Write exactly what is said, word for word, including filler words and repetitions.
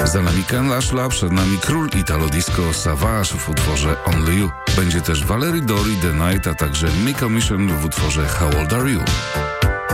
Za nami Ken Laszla, przed nami król Italo Disco Savage w utworze Only You. Będzie też Valerie Dory, The Night, a także Mika Mission w utworze How Old Are You?